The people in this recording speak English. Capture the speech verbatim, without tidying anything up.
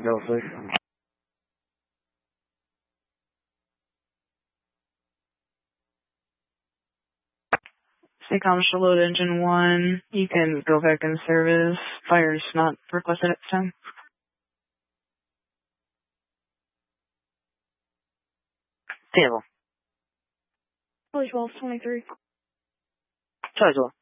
Go, please. SACOM shall load engine one. You can go back in service. Fire's not requested at this time. Table. Charlie twelve twenty-three. Charlie twelve.